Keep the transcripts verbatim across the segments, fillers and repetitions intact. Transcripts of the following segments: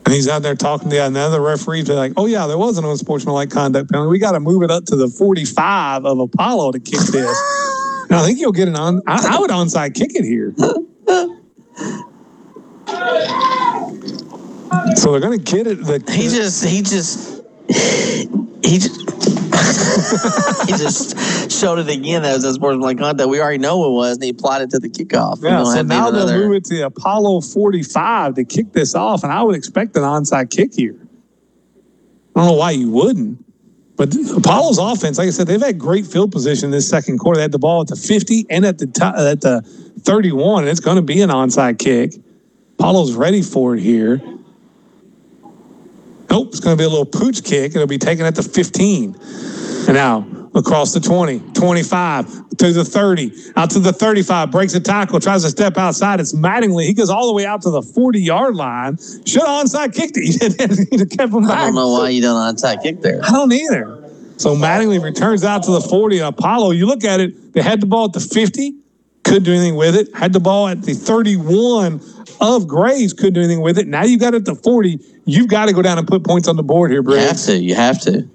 And he's out there talking to another referee. They're like, oh, yeah, there was an unsportsmanlike conduct penalty. We got to move it up to the forty-five of Apollo to kick this. And I think you'll get an on. I, I would onside kick it here. So they're going to get it. The, he just, he just, he just, he just showed it again as a sportsmanlike conduct. We already know it was, and he applied it to the kickoff. Yeah, so now they'll move it to the Apollo forty-five to kick this off, and I would expect an onside kick here. I don't know why you wouldn't. But Apollo's offense, like I said, they've had great field position this second quarter. They had the ball at the fifty and at the t- at the thirty-one, and it's going to be an onside kick. Apollo's ready for it here. Nope, it's going to be a little pooch kick. It'll be taken at the fifteen. And now across the twenty, twenty-five, to the thirty, out to the thirty-five, breaks a tackle, tries to step outside. It's Mattingly. He goes all the way out to the forty-yard line. Should have onside kicked it. He'd have kept him back. I don't know why you don't onside kick there. I don't either. So Mattingly returns out to the forty. And Apollo, you look at it, they had the ball at the fifty, couldn't do anything with it. Had the ball at the thirty-one of Graves, couldn't do anything with it. Now you got it at the forty. You've got to go down and put points on the board here, Briggs. You have to. You have to.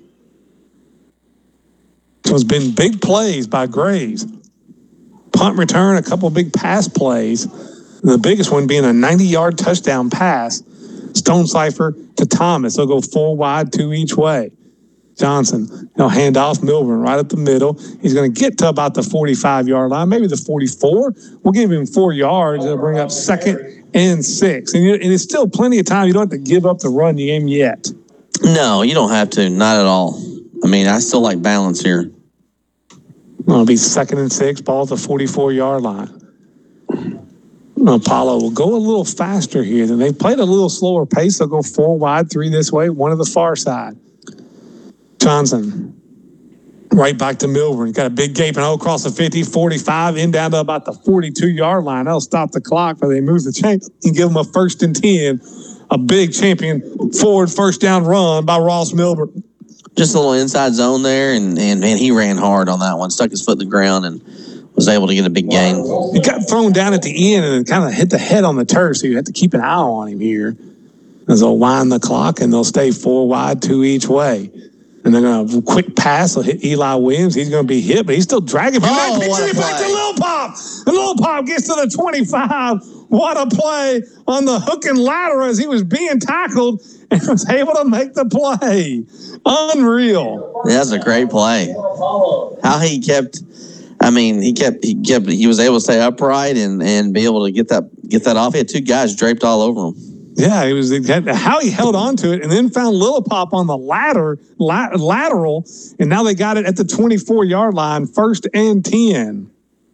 So it's been big plays by Graves. Punt return, a couple big pass plays. The biggest one being a ninety-yard touchdown pass. Stonecipher to Thomas. They'll go four wide, two each way. Johnson, he'll hand off Milburn right up the middle. He's going to get to about the forty-five-yard line, maybe the forty-four. We'll give him four yards. It'll bring up second and six. And, you, and it's still plenty of time. You don't have to give up the run game yet. No, you don't have to. Not at all. I mean, I still like balance here. It'll be second and six, ball at the forty-four-yard line. Apollo will go a little faster here. Then they played a little slower pace. They'll go four wide, three this way, one to the far side. Johnson, right back to Milburn. Got a big gaping hole across the fifty, forty-five, in down to about the forty-two-yard line. That'll stop the clock, but they move the chain and give them a first and ten. A big champion forward first down run by Ross Milburn. Just a little inside zone there, and, and man, he ran hard on that one. Stuck his foot in the ground and was able to get a big gain. He got thrown down at the end and kind of hit the head on the turf, so you have to keep an eye on him here. As they'll wind the clock, and they'll stay four wide, two each way. And they're going to quick pass. They'll hit Eli Williams. He's going to be hit, but he's still dragging. Oh, back, what a back play. to Lil Pop. And Lil Pop gets to the twenty-five. What a play on the hook and ladder as he was being tackled and was able to make the play. Unreal. Yeah, that's a great play. How he kept, I mean, he kept, he kept, he was able to stay upright and, and be able to get that, get that off. He had two guys draped all over him. Yeah, it was how he held on to it and then found Lillipop on the ladder, la- lateral, and now they got it at the twenty-four-yard line, first and ten.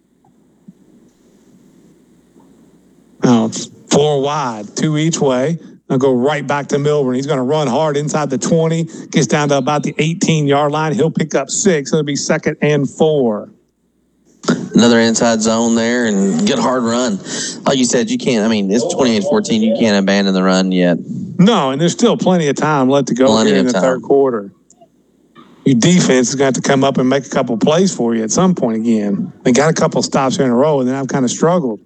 Now it's four wide, two each way. I'll go right back to Milburn. He's going to run hard inside the twenty, gets down to about the eighteen-yard line. He'll pick up six. It'll be second and four. Another inside zone there and good hard run. Like you said, you can't, I mean, it's twenty-eight fourteen. You can't abandon the run yet. No, and there's still plenty of time left to go Plenty here in of the time. third quarter. Your defense is going to have to come up and make a couple plays for you at some point again. They got a couple stops here in a row, and then I've kind of struggled.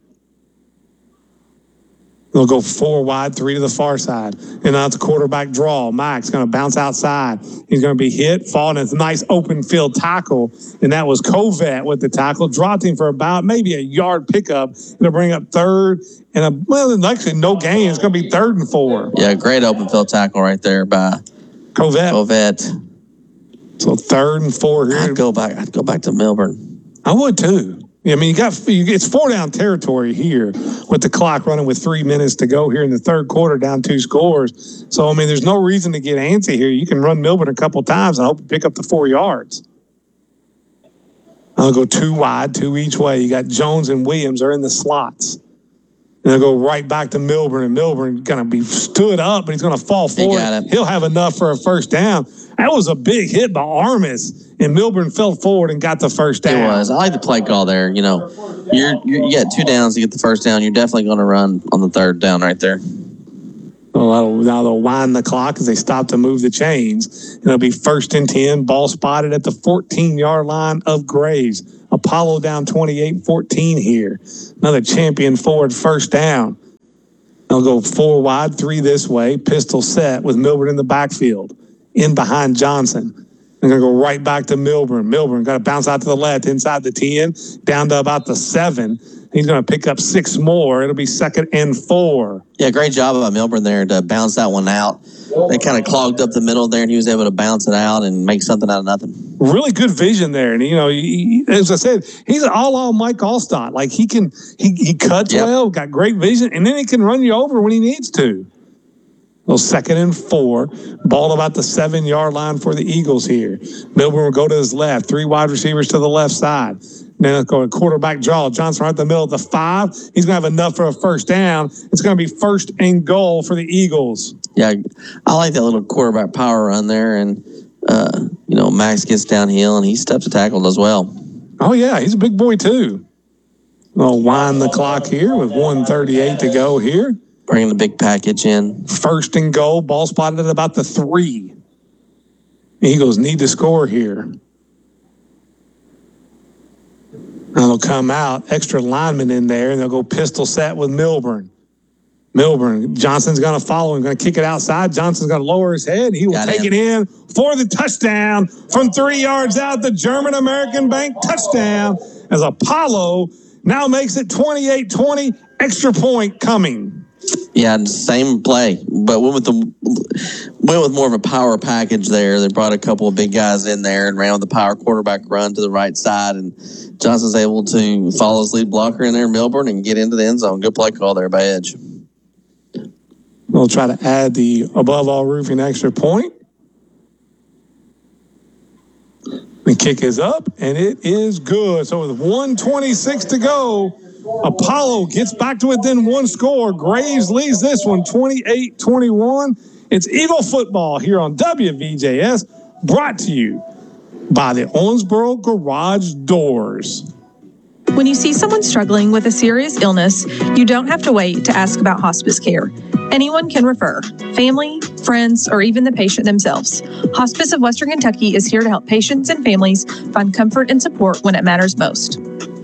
They'll go four wide, three to the far side. And now it's a quarterback draw. Mike's going to bounce outside. He's going to be hit, fall, and it's a nice open field tackle. And that was Covet with the tackle. Dropped him for about maybe a yard pickup. It'll bring up third. And, a, well, actually no gain. It's going to be third and four. Yeah, great open field tackle right there by Covet. Covet. So third and four here. I'd go back. I'd go back to Milburn. I would too. I mean, you got you, it's four down territory here with the clock running with three minutes to go here in the third quarter, down two scores. So I mean, there's no reason to get antsy here. You can run Milburn a couple times and hope to pick up the four yards. I'll go two wide, two each way. You got Jones and Williams are in the slots. And they'll go right back to Milburn, and Milburn going to be stood up, but he's going to fall forward. He'll have enough for a first down. That was a big hit by Armis, and Milburn fell forward and got the first down. It was. I like the play call there. You know, you're, you're, you got two downs to get the first down. You're definitely going to run on the third down right there. Well, now they'll wind the clock as they stop to move the chains. And it'll be first and ten, ball spotted at the fourteen-yard line of Graves. Apollo down twenty-eight fourteen here. Another champion forward first down. They'll go four wide, three this way, pistol set with Milburn in the backfield, in behind Johnson. They're going to go right back to Milburn. Milburn got to bounce out to the left, inside the ten, down to about the seven. He's going to pick up six more. It'll be second and four. Yeah, great job by Milburn there to bounce that one out. They kind of clogged up the middle there, and he was able to bounce it out and make something out of nothing. Really good vision there. And, you know, he, as I said, he's an all-all Mike Allstott. Like, he can, he, he cuts yep. well, got great vision, and then he can run you over when he needs to. Well, second and four. Ball about the seven-yard line for the Eagles here. Milburn will go to his left. Three wide receivers to the left side. Then let's go to quarterback draw. Johnson right in the middle of the five. He's going to have enough for a first down. It's going to be first and goal for the Eagles. Yeah, I like that little quarterback power run there. And, uh, you know, Max gets downhill, and he steps a tackle as well. Oh, yeah, he's a big boy, too. We'll wind the clock here with one thirty-eight to go here. Bringing the big package in. First and goal. Ball spotted at about the three. Eagles need to score here. And they'll come out. Extra lineman in there, and they'll go pistol set with Milburn. Milburn. Johnson's going to follow him. Going to kick it outside. Johnson's going to lower his head. He will Got take him. it in for the touchdown from three yards out. The German American Bank touchdown as Apollo now makes it twenty-eight twenty. Extra point coming. Yeah, same play, but went with the went with more of a power package there. They brought a couple of big guys in there and ran with the power quarterback run to the right side, and Johnson's able to follow his lead blocker in there, Milburn, and get into the end zone. Good play call there by Edge. We'll try to add the above all roofing extra point. The kick is up, and it is good. So with one twenty-six to go, Apollo gets back to within one score. Graves leads this one twenty-eight twenty-one. It's Eagle football here on W V J S, brought to you by the Owensboro Garage Doors. When you see someone struggling with a serious illness, you don't have to wait to ask about hospice care. Anyone can refer, family, friends, or even the patient themselves. Hospice of Western Kentucky is here to help patients and families find comfort and support when it matters most.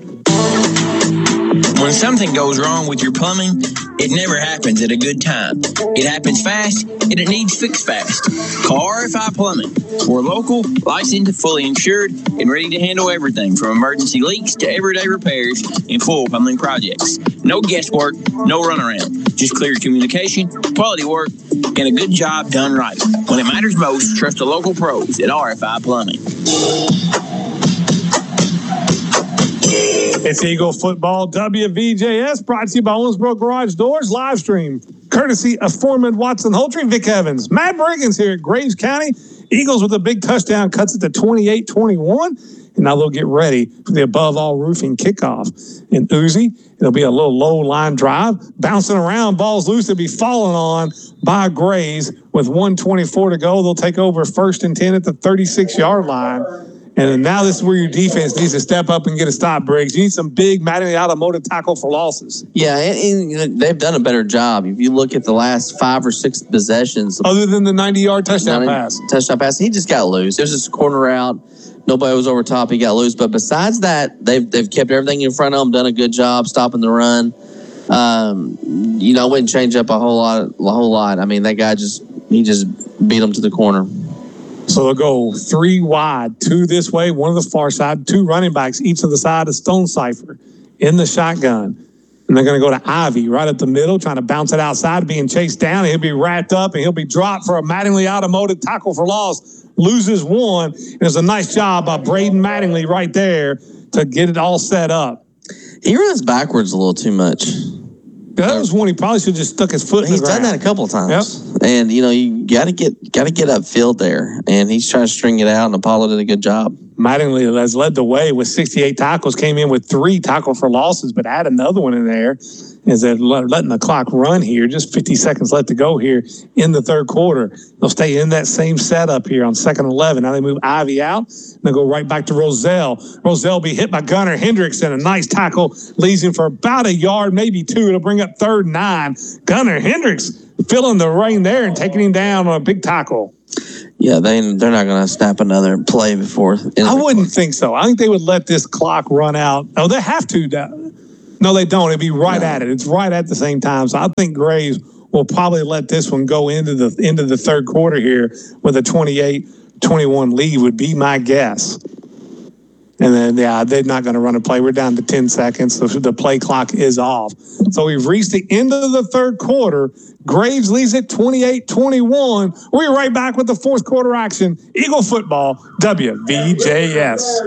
When something goes wrong with your plumbing, it never happens at a good time. It happens fast, and it needs fixed fast. Call R F I Plumbing. We're local, licensed, fully insured, and ready to handle everything from emergency leaks to everyday repairs and full plumbing projects. No guesswork, no runaround. Just clear communication, quality work, and a good job done right. When it matters most, trust the local pros at R F I Plumbing. It's Eagle Football W V J S, brought to you by Owensboro Garage Doors, live stream, courtesy of Foreman Watson Holtry, Vic Evans, Matt Briggins here at Graves County. Eagles with a big touchdown, cuts it to twenty-eight twenty-one, and now they'll get ready for the above all roofing kickoff. And Uzi, it'll be a little low line drive, bouncing around, balls loose, to be fallen on by Graves with one twenty-four to go. They'll take over first and ten at the thirty-six yard line. And now this is where your defense needs to step up and get a stop, Briggs. You need some big Mattingly automotive tackle for losses. Yeah, and, and they've done a better job. If you look at the last five or six possessions. Other than the ninety-yard touchdown pass. Touchdown pass. He just got loose. There's just a corner out. Nobody was over top. He got loose. But besides that, they've they've kept everything in front of them, done a good job stopping the run. Um, you know, wouldn't change up a whole lot. A whole lot. I mean, that guy just, he just beat him to the corner. So they'll go three wide, two this way, one on the far side, two running backs, each to the side of Stone Cipher in the shotgun. And they're going to go to Ivy right up the middle, trying to bounce it outside, being chased down. He'll be wrapped up, and he'll be dropped for a Mattingly automotive tackle for loss. Loses one. And it's a nice job by Braden Mattingly right there to get it all set up. He runs backwards a little too much. That was one he probably should have just stuck his foot in the ground. He's done that a couple of times. Yep. And, you know, you got to get got to get upfield there. And he's trying to string it out, and Apollo did a good job. Mattingly has led the way with sixty-eight tackles, came in with three tackle for losses, but add another one in there as they're letting the clock run here. Just fifty seconds left to go here in the third quarter. They'll stay in that same setup here on second and eleven. Now they move Ivy out. They'll go right back to Roselle. Roselle be hit by Gunnar Hendrickson. A nice tackle leaves him for about a yard, maybe two. It'll bring up third and nine. Gunnar Hendricks filling the rain there and taking him down on a big tackle. Yeah, they, they're not going to snap another play before. I wouldn't think so. I think they would let this clock run out. Oh, they have to. No, they don't. It'd be right no. at it. It's right at the same time. So I think Graves will probably let this one go into the into the third quarter here with a twenty-eight twenty-one lead would be my guess. And then, yeah, they're not going to run a play. We're down to ten seconds. So the play clock is off. So we've reached the end of the third quarter. Graves leads it twenty-eight twenty-one. We're right back with the fourth quarter action. Eagle football, W V J S.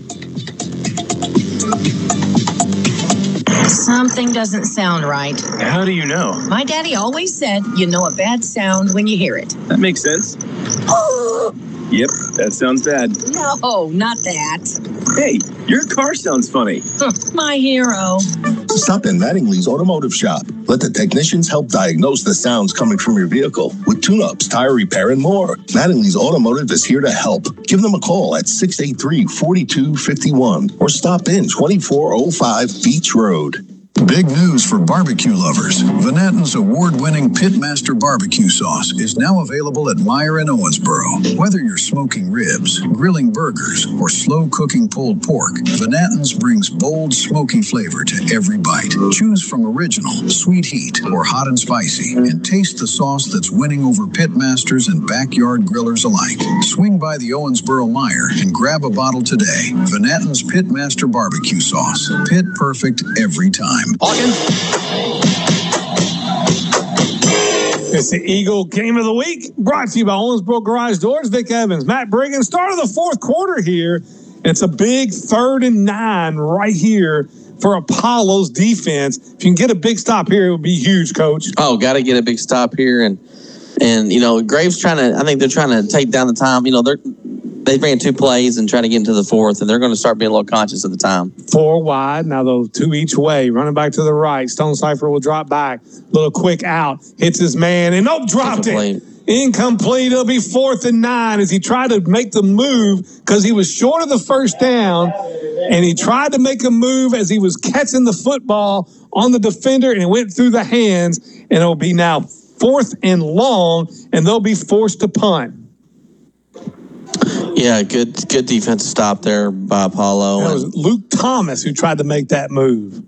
Something doesn't sound right. How do you know? My daddy always said you know a bad sound when you hear it. That makes sense. Yep, that sounds bad. No, not that. Hey, your car sounds funny. My hero. Stop in Mattingly's Automotive Shop. Let the technicians help diagnose the sounds coming from your vehicle with tune-ups, tire repair, and more. Mattingly's Automotive is here to help. Give them a call at six eight three, four two five one or stop in twenty-four oh five Beach Road. Big news for barbecue lovers. Venatton's award-winning Pitmaster barbecue sauce is now available at Meijer in Owensboro. Whether you're smoking ribs, grilling burgers, or slow-cooking pulled pork, Venatton's brings bold, smoky flavor to every bite. Choose from original, sweet heat, or hot and spicy, and taste the sauce that's winning over pitmasters and backyard grillers alike. Swing by the Owensboro Meijer and grab a bottle today. Venatton's Pitmaster barbecue sauce. Pit perfect every time. It's the Eagle Game of the Week, brought to you by Owensboro Garage Doors. Vic Evans, Matt Brigham. Start of the fourth quarter here. It's a big third and nine right here for Apollo's defense. If you can get a big stop here, it would be huge, Coach. Oh, got to get a big stop here. And, and you know, Graves trying to, I think they're trying to take down the time. You know, they're they ran two plays and try to get into the fourth, and they're going to start being a little conscious of the time. Four wide. Now those two each way. Running back to the right. Stone Cipher will drop back. Little quick out. Hits his man, and nope, dropped it. Incomplete. It'll be fourth and nine as he tried to make the move because he was short of the first down, and he tried to make a move as he was catching the football on the defender, and it went through the hands, and it'll be now fourth and long, and they'll be forced to punt. Yeah, good good defensive stop there by Apollo. It was Luke Thomas who tried to make that move.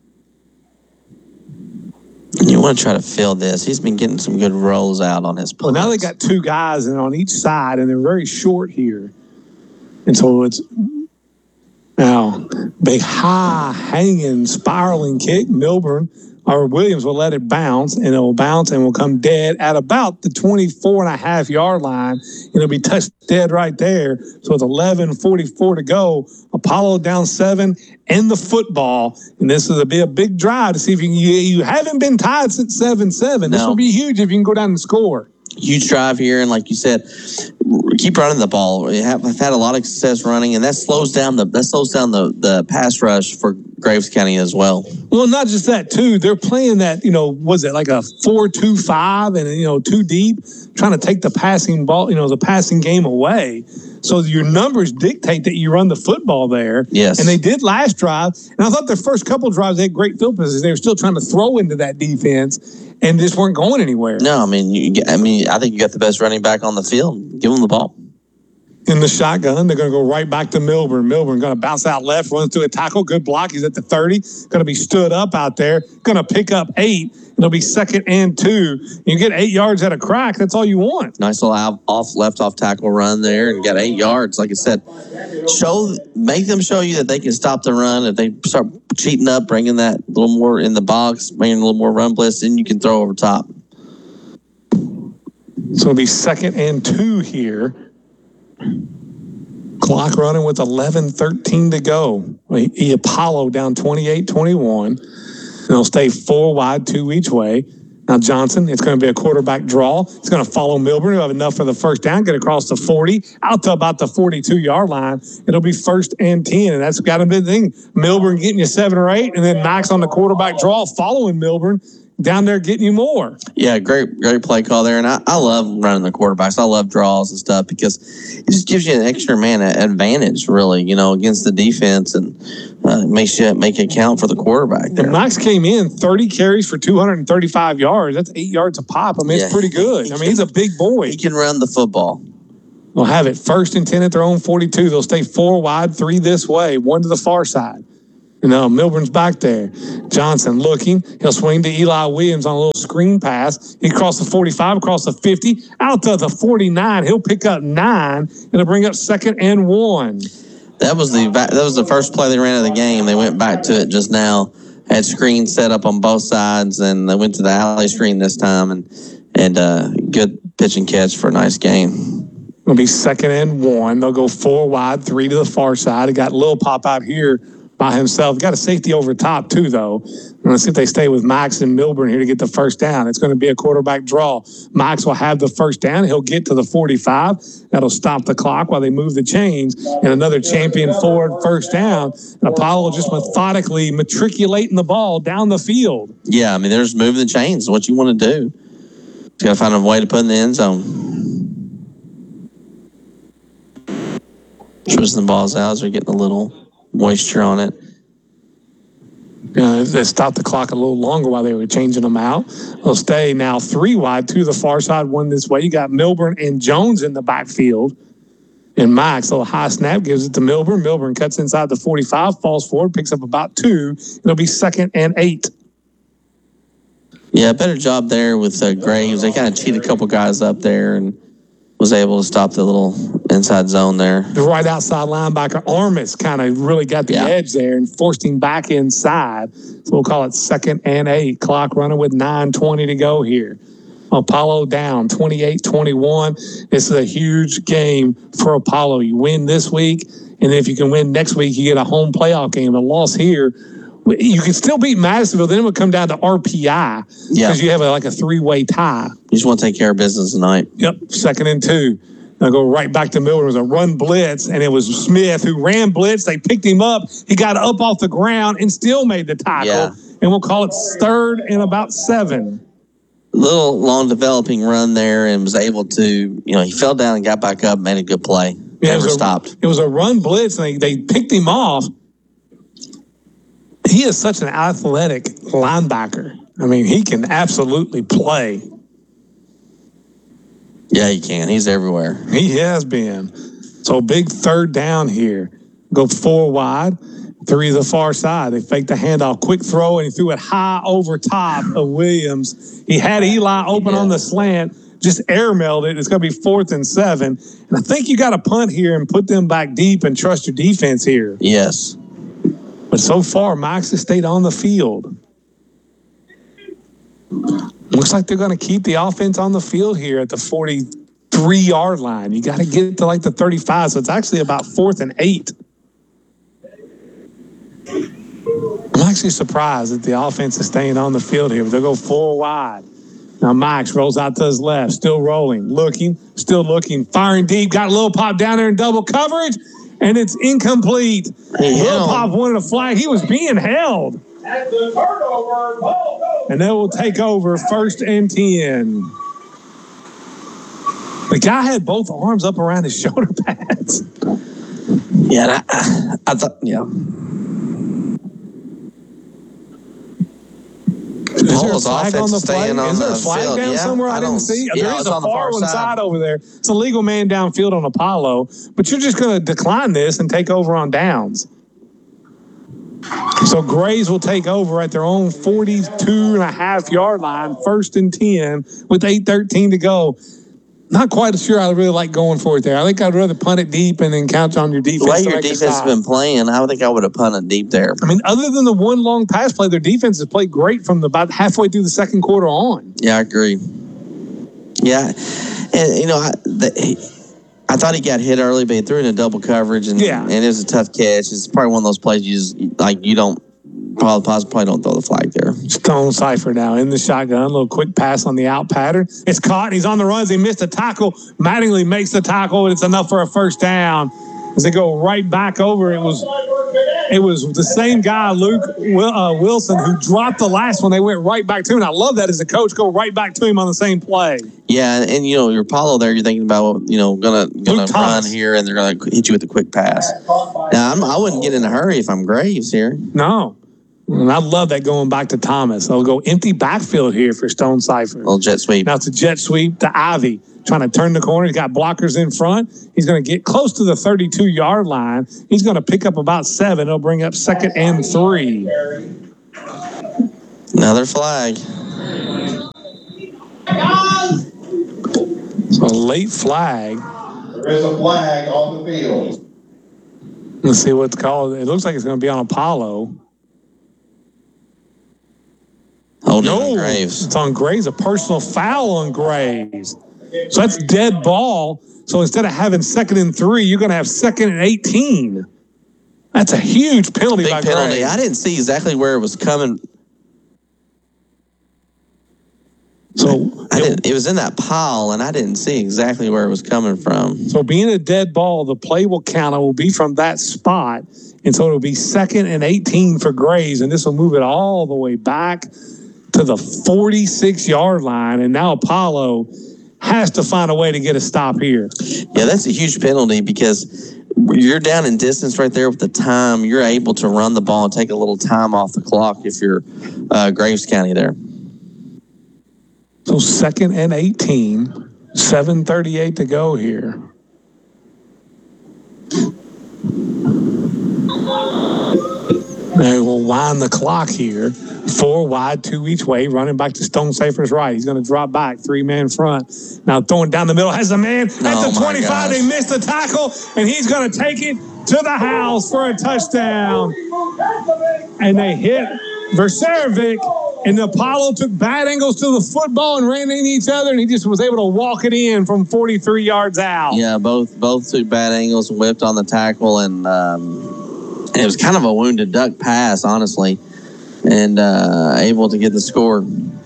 You want to try to fill this. He's been getting some good rolls out on his punts. Well, now they got two guys in on each side, and they're very short here. And so it's now big, high, hanging, spiraling kick. Milburn or Williams will let it bounce, and it will bounce and will come dead at about the twenty-four and a half yard line. It'll be touched dead right there. So it's eleven forty-four to go. Apollo down seven and the football. And this will be a big drive to see if you can, you, you haven't been tied since seven seven. This no. will be huge if you can go down and score. Huge drive here, and like you said, keep running the ball. We have I've had a lot of success running, and that slows down the that slows down the, the pass rush for Graves County as well. Well, not just that too. They're playing that, you know, was it like a four two five and you know too deep, trying to take the passing ball, you know, the passing game away. So your numbers dictate that you run the football there. Yes. And they did last drive. And I thought their first couple drives, they had great field positions. They were still trying to throw into that defense and just weren't going anywhere. No, I mean, you, I mean, I think you got the best running back on the field. Give him the ball. In the shotgun, they're going to go right back to Milburn. Milburn going to bounce out left, runs through a tackle. Good block. He's at the thirty. Going to be stood up out there. Going to pick up eight. It'll be second and two. You get eight yards at a crack. That's all you want. Nice little off left off tackle run there and got eight yards. Like I said, show make them show you that they can stop the run. If they start cheating up, bringing that little more in the box, bringing a little more run blitz, then you can throw over top. So it'll be second and two here. Clock running with eleven thirteen to go. E- Apollo down twenty-eight twenty-one. They'll stay four wide, two each way. Now Johnson, it's going to be a quarterback draw. It's going to follow Milburn, who have enough for the first down, get across the forty, out to about the forty-two yard line. It'll be first and ten, and that's got to be the thing. Milburn getting you seven or eight, and then Max on the quarterback draw, following Milburn down there getting you more. Yeah, great, great play call there. And I, I love running the quarterbacks. I love draws and stuff because it just gives you an extra man advantage, really, you know, against the defense, and uh, makes you make it count for the quarterback there. And Max came in thirty carries for two hundred thirty-five yards. That's eight yards a pop. I mean, yeah. It's pretty good. I mean, he's a big boy. He can run the football. They'll have it first and ten at their own forty-two. They'll stay four wide, three this way, one to the far side. No, Milburn's back there. Johnson looking. He'll swing to Eli Williams on a little screen pass. He crossed the forty-five, across the fifty, out to the forty-nine. He'll pick up nine. It'll bring up second and one. That was the that was the first play they ran of the game. They went back to it just now. Had screens set up on both sides, and they went to the alley screen this time. And and uh, good pitch and catch for a nice game. It'll be second and one. They'll go four wide, three to the far side. They got Lil Pop out here by himself. Got a safety over top, too, though. Let's see if they stay with Max and Milburn here to get the first down. It's going to be a quarterback draw. Max will have the first down. He'll get to the forty-five. That'll stop the clock while they move the chains. And another champion forward first down. And Apollo just methodically matriculating the ball down the field. Yeah, I mean, there's moving the chains. What you want to do. Just got to find a way to put in the end zone. Twisting the balls out as they're getting a little moisture on it. You know, they stopped the clock a little longer while they were changing them out. They'll stay now three wide, to the far side, one this way. You got Milburn and Jones in the backfield. And Max, a little high snap, gives it to Milburn. Milburn cuts inside the forty-five, falls forward, picks up about two. It'll be second and eight. Yeah, better job there with uh, Graves. They kind of cheated a couple guys up there and was able to stop the little inside zone there. The right outside linebacker, Armis, kind of really got the yeah. edge there and forced him back inside. So we'll call it second and eight. Clock running with nine twenty to go here. Apollo down twenty-eight twenty-one. This is a huge game for Apollo. You win this week, and then if you can win next week, you get a home playoff game. A loss here, you can still beat Madisonville. Then it would come down to R P I because yeah. you have a, like a three-way tie. You just want to take care of business tonight. Yep, second and two. They'll go right back to Miller. It was a run blitz, and it was Smith who ran blitz. They picked him up. He got up off the ground and still made the tackle. Yeah. And we'll call it third and about seven. Little long developing run there and was able to, you know, he fell down and got back up, made a good play. Yeah, Never it stopped. A, it was a run blitz, and they, they picked him off. He is such an athletic linebacker. I mean, he can absolutely play. Yeah, he can. He's everywhere. He has been. So big third down here. Go four wide, three to the far side. They faked the handoff, quick throw, and he threw it high over top of Williams. He had Eli open yeah. on the slant, just airmailed it. It's going to be fourth and seven. And I think you got to punt here and put them back deep and trust your defense here. Yes. But so far, Max has stayed on the field. Looks like they're going to keep the offense on the field here at the forty-three-yard line. You got to get to like the thirty-five, so it's actually about fourth and eight. I'm actually surprised that the offense is staying on the field here. But they'll go four wide. Now Max rolls out to his left, still rolling, looking, still looking, firing deep, got a little pop down there in double coverage, and it's incomplete. Little Pop wanted a flag. He was being held. At the turnover, ball goes. And they will take over first and ten. The guy had both arms up around his shoulder pads. Yeah, I, I thought, yeah. Is there a flag on the play? On is there a the flag field? down Yeah, somewhere? I, I didn't see. Yeah, there is a on the far far one side. side over there. It's a legal man downfield on Apollo, but you're just going to decline this and take over on downs. So Grays will take over at their own forty-two and a half yard line, first and ten with eight thirteen to go. Not quite sure I really like going for it there. I think I'd rather punt it deep and then count on your defense. The way your defense has been playing, I would think I would have punted deep there. I mean, other than the one long pass play, their defense has played great from the, about halfway through the second quarter on. Yeah, I agree. Yeah, and you know, I, the, I thought he got hit early, but he threw in a double coverage, and yeah. and it was a tough catch. It's probably one of those plays you just like you don't. Probably, probably don't throw the flag there. Stone Cipher now in the shotgun. A little quick pass on the out pattern. It's caught. He's on the runs. He missed a tackle. Mattingly makes the tackle, and it's enough for a first down. As they go right back over, it was it was the same guy, Luke uh, Wilson, who dropped the last one. They went right back to him. And I love that as a coach, go right back to him on the same play. Yeah, and, and you know, your Apollo there, you're thinking about, you know, gonna gonna Luke run Thomas. here, and they're gonna hit you with a quick pass. Now, I'm, I wouldn't get in a hurry if I'm Graves here. No. And I love that going back to Thomas. They'll go empty backfield here for Stone Cipher. Little jet sweep. Now it's a jet sweep to Ivy, trying to turn the corner. He's got blockers in front. He's going to get close to the thirty-two-yard line. He's going to pick up about seven. He'll bring up second and three. Another flag. So a late flag. There is a flag on the field. Let's see what it's called. It looks like it's going to be on Apollo. Holding No, on Graves. it's on Graves. A personal foul on Graves. So that's dead ball. So instead of having second and three, you're going to have second and eighteen. That's a huge penalty Big by penalty. Graves. I didn't see exactly where it was coming. So I didn't, it was in that pile, and I didn't see exactly where it was coming from. So being a dead ball, the play will count. It will be from that spot. And so it'll be second and eighteen for Graves. And this will move it all the way back to the forty-six-yard line. And now Apollo has to find a way to get a stop here. Yeah, that's a huge penalty because you're down in distance right there with the time. You're able to run the ball and take a little time off the clock if you're uh, Graves County there. So second and eighteen, seven thirty-eight to go here. Now we'll wind the clock here. Four wide, two each way, running back to Stone Cipher's right. He's going to drop back, three-man front. Now throwing down the middle, has a man at Oh, the my twenty-five. gosh. They missed the tackle, and he's going to take it to the house for a touchdown. And they hit Verserovic, and Apollo took bad angles to the football and ran into each other, and he just was able to walk it in from forty-three yards out. Yeah, both both took bad angles, whipped on the tackle, and, um, and it was kind of a wounded duck pass, honestly, and uh, able to get the score.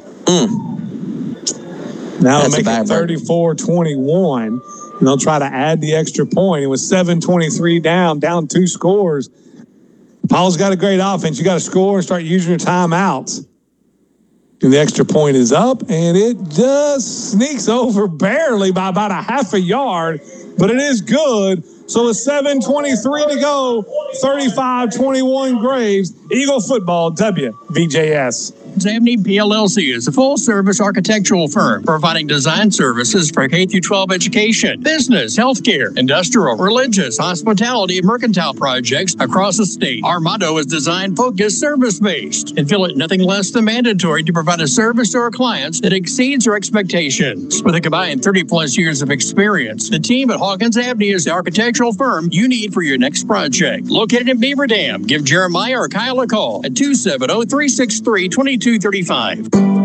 Mm. Now That's a make bad it break. thirty-four twenty-one, and they'll try to add the extra point. It was seven twenty-three down, down two scores. Apollo's got a great offense. You got to score and start using your timeouts. And the extra point is up, and it just sneaks over barely by about a half a yard, but it is good. So it's seven twenty-three to go, thirty-five twenty-one Graves. Eagle football, W V J S. Zamni P L L C is a full-service architectural firm providing design services for K through twelve education, business, healthcare, industrial, religious, hospitality, and mercantile projects across the state. Our motto is design-focused, service-based, and feel it nothing less than mandatory to provide a service to our clients that exceeds our expectations. With a combined thirty-plus years of experience, the team at Hawkins Abney is the architectural firm you need for your next project. Located in Beaver Dam, give Jeremiah or Kyle a call at two seven zero, three six three, two two three five.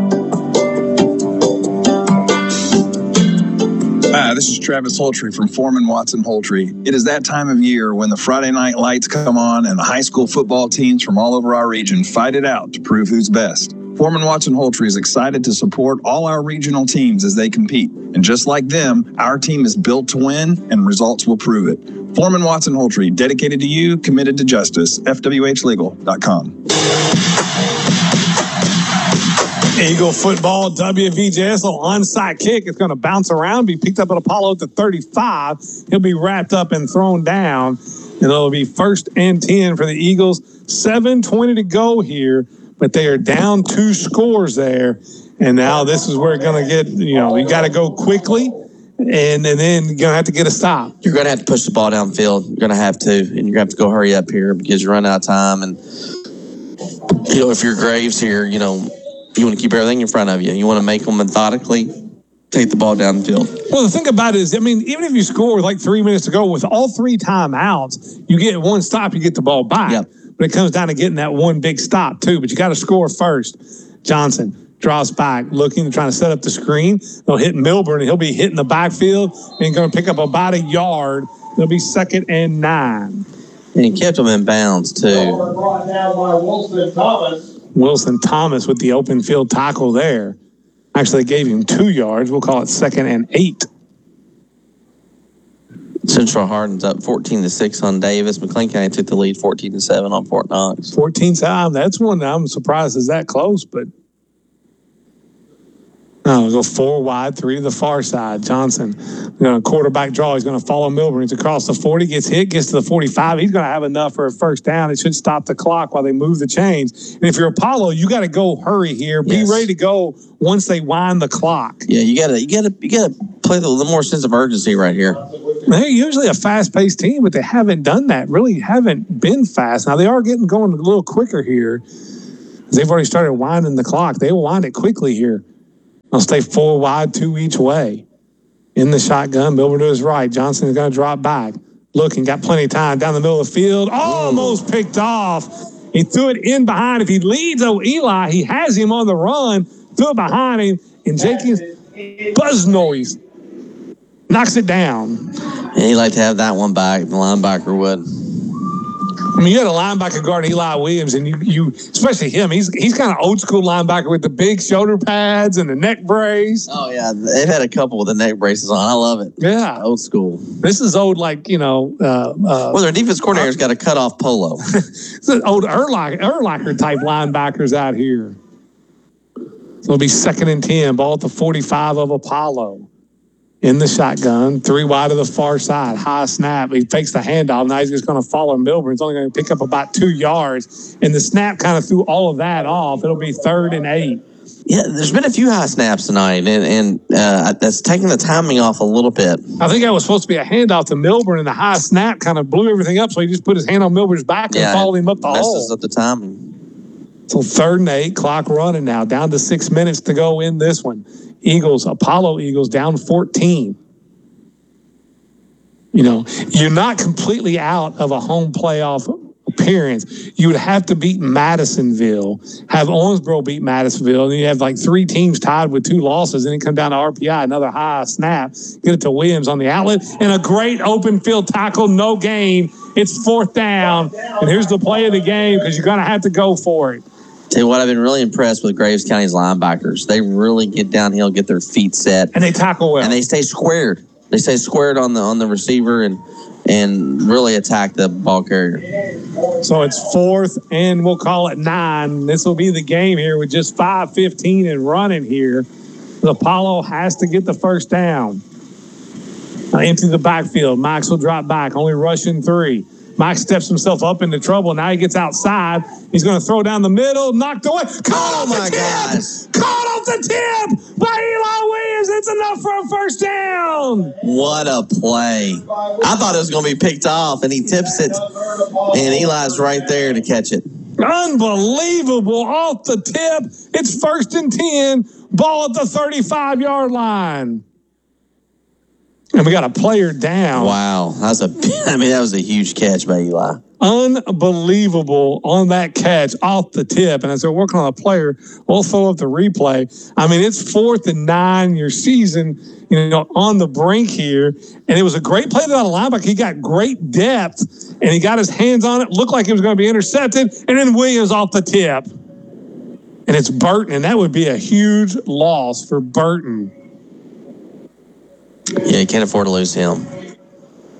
Hi, this is Travis Holtry from Foreman Watson Holtry. It is that time of year when the Friday night lights come on and the high school football teams from all over our region fight it out to prove who's best. Foreman Watson Holtry is excited to support all our regional teams as they compete. And just like them, our team is built to win, and results will prove it. Foreman Watson Holtry, dedicated to you, committed to justice. F W H legal dot com. Eagle football, W V J S, little onside kick. It's going to bounce around, be picked up at Apollo at the thirty-five. He'll be wrapped up and thrown down, and it'll be first and ten for the Eagles. seven twenty to go here, but they are down two scores there. And now this is where it's going to get, you know, you got to go quickly, and, and then you're going to have to get a stop. You're going to have to push the ball downfield. You're going to have to, and you're going to have to go hurry up here because you run out of time. And, you know, if you're Graves here, you know, you want to keep everything in front of you. You want to make them methodically take the ball downfield. Well, the thing about it is, I mean, even if you score with like three minutes to go, with all three timeouts, you get one stop, you get the ball back. Yep. But it comes down to getting that one big stop, too. But you got to score first. Johnson draws back, looking, trying to set up the screen. They'll hit Milburn, and he'll be hitting the backfield and going to pick up about a yard. It'll be second and nine. And he kept them in bounds, too. Brought down by Wilson Thomas. Wilson Thomas with the open field tackle there. Actually, they gave him two yards. We'll call it second and eight. Central Hardin's up fourteen to six on Davis. McLean County took the lead fourteen to seven on Fort Knox. fourteen time. That's one that I'm surprised is that close, but No, we'll go four wide, three to the far side. Johnson, going to quarterback draw. He's going to follow Milburn. He's across the forty, gets hit, gets to the forty-five. He's going to have enough for a first down. It should stop the clock while they move the chains. And if you're Apollo, you got to go hurry here. Be Yes. ready to go once they wind the clock. Yeah, you gotta, you gotta, you gotta play with a little more sense of urgency right here. They're usually a fast-paced team, but they haven't done that. Really haven't been fast. Now, they are getting going a little quicker here. They've already started winding the clock. They will wind it quickly here. They'll stay four wide, two each way. In the shotgun, Milburn to his right. Johnson is going to drop back. Looking, got plenty of time down the middle of the field. Almost picked off. He threw it in behind. If he leads oh Eli, he has him on the run. Threw it behind him. And Jenkins, buzz noise, knocks it down. And he'd like to have that one back. The linebacker would. I mean, you had a linebacker guard, Eli Williams, and you, you especially him. He's he's kind of old school linebacker with the big shoulder pads and the neck brace. Oh yeah, they've had a couple with the neck braces on. I love it. Yeah, old school. This is old, like you know. Uh, uh, well, their defense coordinator's got a cut off polo. It's an old Urlacher, Urlacher type linebackers out here. So it'll be second and ten. Ball at the forty-five of Apollo. In the shotgun, three wide to the far side. High snap. He fakes the handoff. Now he's just going to follow Milburn. He's only going to pick up about two yards. And the snap kind of threw all of that off. It'll be third and eight. Yeah, there's been a few high snaps tonight, and, and uh, that's taking the timing off a little bit. I think that was supposed to be a handoff to Milburn, and the high snap kind of blew everything up, so he just put his hand on Milburn's back and yeah, followed him up the messes hole. Messes up the timing. So third and eight, clock running now. Down to six minutes to go in this one. Eagles, Apollo Eagles down fourteen. You know, you're not completely out of a home playoff appearance. You would have to beat Madisonville, have Owensboro beat Madisonville, and then you have like three teams tied with two losses, and then come down to R P I, another high snap, get it to Williams on the outlet, and a great open field tackle, no gain. It's fourth down, and here's the play of the game because you're going to have to go for it. Tell you what, I've been really impressed with Graves County's linebackers. They really get downhill, get their feet set. And they tackle well. And they stay squared. They stay squared on the on the receiver and and really attack the ball carrier. So it's fourth, and we'll call it nine. This will be the game here with just five fifteen and running here. The Apollo has to get the first down. Now into the backfield. Max will drop back, only rushing three. Mike steps himself up into trouble. Now he gets outside. He's going to throw down the middle. Knocked away. Caught oh off my the tip. Gosh. Caught off the tip by Eli Williams. It's enough for a first down. What a play. I thought it was going to be picked off, and he tips it, and Eli's right there to catch it. Unbelievable. Off the tip. It's first and ten. Ball at the thirty-five-yard line. And we got a player down. Wow. That's a, I mean, that was a huge catch by Eli. Unbelievable on that catch off the tip. And as they're working on a player, we'll throw up the replay. I mean, it's fourth and nine, your season, you know, on the brink here. And it was a great play by the linebacker. He got great depth, and he got his hands on it. Looked like it was going to be intercepted. And then Williams off the tip. And it's Burton, and that would be a huge loss for Burton. Yeah, you can't afford to lose him.